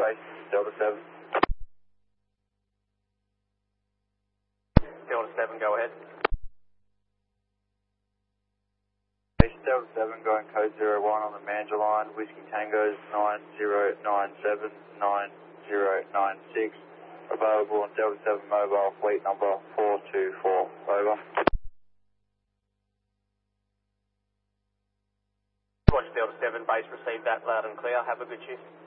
base, Delta 7. Delta 7, go ahead. Base Delta 7 going code 01 on the Mandurah line, Whiskey Tango 90979096. Available on Delta 7 mobile fleet number 424. Over. Watch Delta 7, base received that loud and clear. Have a good shift.